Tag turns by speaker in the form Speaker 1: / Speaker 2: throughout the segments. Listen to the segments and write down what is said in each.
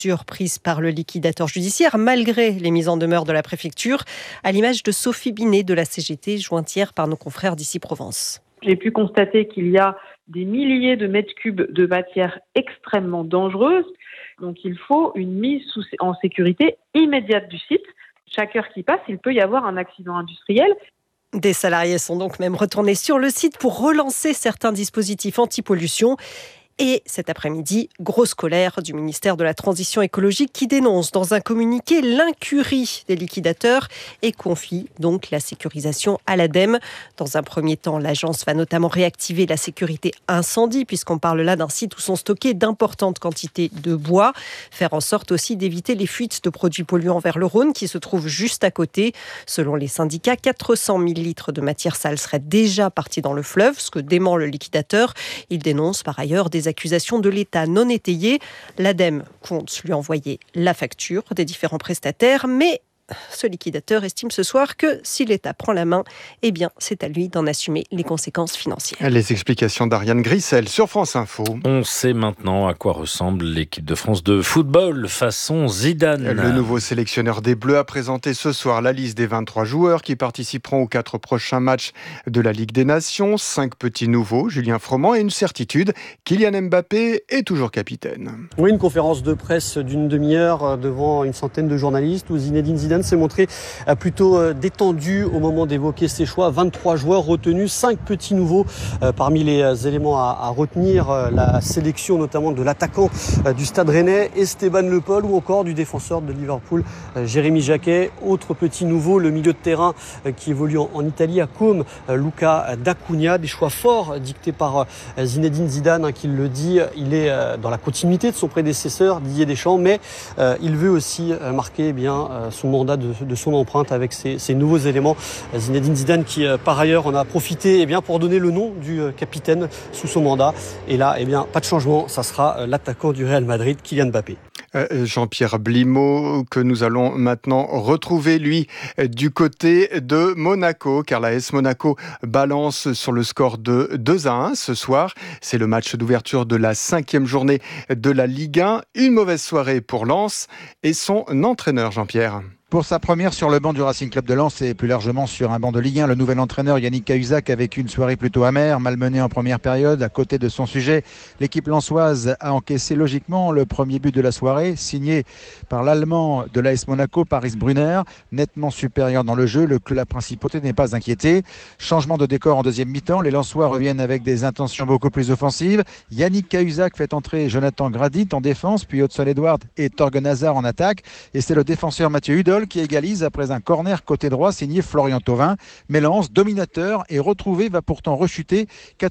Speaker 1: Prise par le liquidateur judiciaire, malgré les mises en demeure de la préfecture, à l'image de Sophie Binet de la CGT, jointe hier par nos confrères d'Ici Provence.
Speaker 2: J'ai pu constater qu'il y a des milliers de mètres cubes de matière extrêmement dangereuse. Donc il faut une mise en sécurité immédiate du site. Chaque heure qui passe, il peut y avoir un accident industriel.
Speaker 1: Des salariés sont donc même retournés sur le site pour relancer certains dispositifs anti-pollution. Et cet après-midi, grosse colère du ministère de la Transition écologique qui dénonce dans un communiqué l'incurie des liquidateurs et confie donc la sécurisation à l'ADEME. Dans un premier temps, l'agence va notamment réactiver la sécurité incendie puisqu'on parle là d'un site où sont stockées d'importantes quantités de bois. Faire en sorte aussi d'éviter les fuites de produits polluants vers le Rhône qui se trouve juste à côté. Selon les syndicats, 400 000 litres de matière sale seraient déjà partis dans le fleuve, ce que dément le liquidateur. Il dénonce par ailleurs des accusations de l'État non étayées. L'ADEME compte lui envoyer la facture des différents prestataires, mais ce liquidateur estime ce soir que si l'État prend la main, eh bien, c'est à lui d'en assumer les conséquences financières.
Speaker 3: Les explications d'Ariane Grissel sur France Info.
Speaker 4: On sait maintenant à quoi ressemble l'équipe de France de football façon Zidane.
Speaker 3: Le nouveau sélectionneur des Bleus a présenté ce soir la liste des 23 joueurs qui participeront aux 4 prochains matchs de la Ligue des Nations. 5 petits nouveaux, Julien Froment, et une certitude, Kylian Mbappé est toujours capitaine.
Speaker 5: Oui, une conférence de presse d'une demi-heure devant une centaine de journalistes où Zinedine Zidane s'est montré plutôt détendu au moment d'évoquer ses choix. 23 joueurs retenus, 5 petits nouveaux. Parmi les éléments à retenir, la sélection notamment de l'attaquant du Stade Rennais, Esteban Le Paul, ou encore du défenseur de Liverpool, Jérémy Jacquet. Autre petit nouveau, le milieu de terrain qui évolue en Italie, à Côme, Luca D'Acunha. Des choix forts dictés par Zinedine Zidane, qui le dit. Il est dans la continuité de son prédécesseur, Didier Deschamps, mais il veut aussi marquer son mandat de son empreinte avec ces nouveaux éléments. Zinedine Zidane qui par ailleurs en a profité pour donner le nom du capitaine sous son mandat. Et là, pas de changement, ça sera l'attaquant du Real Madrid, Kylian Mbappé.
Speaker 3: Jean-Pierre Blimaud, que nous allons maintenant retrouver, lui, du côté de Monaco, car l'AS Monaco balance sur le score de 2-1 ce soir. C'est le match d'ouverture de la 5e journée de la Ligue 1. Une mauvaise soirée pour Lens et son entraîneur, Jean-Pierre.
Speaker 6: Pour sa première sur le banc du Racing Club de Lens et plus largement sur un banc de Ligue 1, le nouvel entraîneur Yannick Cahuzac a vécu une soirée plutôt amère, malmenée en première période. À côté de son sujet, l'équipe lensoise a encaissé logiquement le premier but de la soirée, signé par l'Allemand de l'AS Monaco, Paris Brunner, nettement supérieur dans le jeu. La principauté n'est pas inquiétée. Changement de décor en deuxième mi-temps, les Lensois reviennent avec des intentions beaucoup plus offensives. Yannick Cahuzac fait entrer Jonathan Gradit en défense, puis Hudson Edward et Torgen Hazard en attaque. Et c'est le défenseur Mathieu Hudol qui égalise après un corner côté droit signé Florian Thauvin. Mais Lens, dominateur et retrouvé, va pourtant rechuter.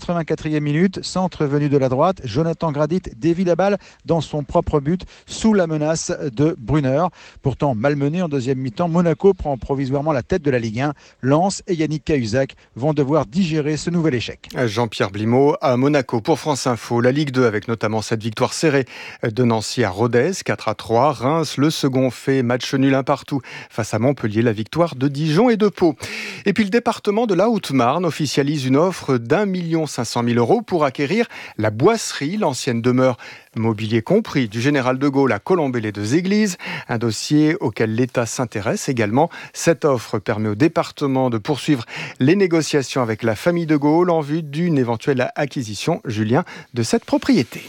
Speaker 6: 84e minute, centre venu de la droite. Jonathan Gradit dévie la balle dans son propre but sous la menace de Brunner. Pourtant malmené en deuxième mi-temps, Monaco prend provisoirement la tête de la Ligue 1. Lens et Yannick Cahuzac vont devoir digérer ce nouvel échec.
Speaker 3: Jean-Pierre Blimaud à Monaco pour France Info. La Ligue 2 avec notamment cette victoire serrée de Nancy à Rodez, 4-3. Reims, le second fait match nul un partout face à Montpellier, la victoire de Dijon et de Pau. Et puis le département de la Haute-Marne officialise une offre d'1 500 000 € pour acquérir la Boisserie, l'ancienne demeure mobilier compris du Général de Gaulle à Colombey-les-Deux-Églises. Un dossier auquel l'État s'intéresse également. Cette offre permet au département de poursuivre les négociations avec la famille de Gaulle en vue d'une éventuelle acquisition, Julien, de cette propriété.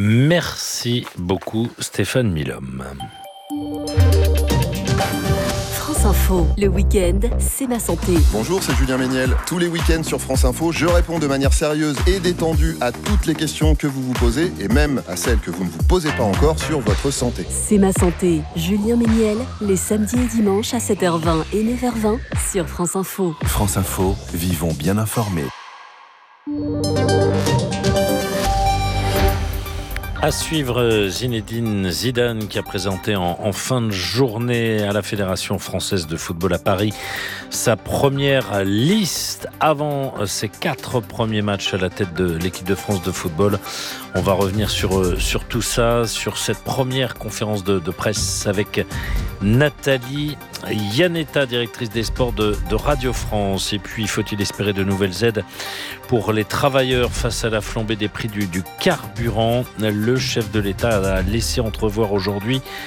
Speaker 4: Merci beaucoup Stéphane Milhomme.
Speaker 7: France Info, le week-end, c'est ma santé.
Speaker 8: Bonjour, c'est Julien Méniel. Tous les week-ends sur France Info, je réponds de manière sérieuse et détendue à toutes les questions que vous vous posez et même à celles que vous ne vous posez pas encore sur votre santé.
Speaker 7: C'est ma santé, Julien Méniel, les samedis et dimanches à 7h20 et 9h20 sur France Info.
Speaker 9: France Info, vivons bien informés.
Speaker 4: À suivre, Zinedine Zidane qui a présenté en fin de journée à la Fédération française de football à Paris sa première liste avant ses 4 premiers matchs à la tête de l'équipe de France de football. On va revenir sur tout ça, sur cette première conférence de presse avec Nathalie Yannetta, directrice des sports de Radio France. Et puis, faut-il espérer de nouvelles aides pour les travailleurs face à la flambée des prix du carburant? Le chef de l'État a laissé entrevoir aujourd'hui